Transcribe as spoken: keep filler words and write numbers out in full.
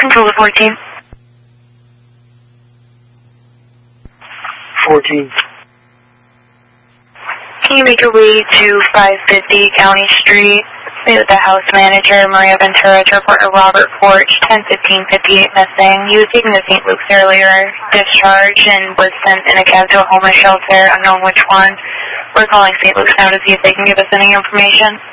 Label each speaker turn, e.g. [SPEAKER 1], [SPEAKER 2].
[SPEAKER 1] Control to fourteen.
[SPEAKER 2] fourteen.
[SPEAKER 1] Can you make your way to five fifty County Street? Meet with the house manager, Maria Ventura, to report a Robert Porch, ten fifteen fifty-eight missing. He was taken to Saint Luke's earlier, discharged, and was sent in a cab to a homeless shelter, unknown which one. We're calling Saint Luke's now to see if they can give us any information.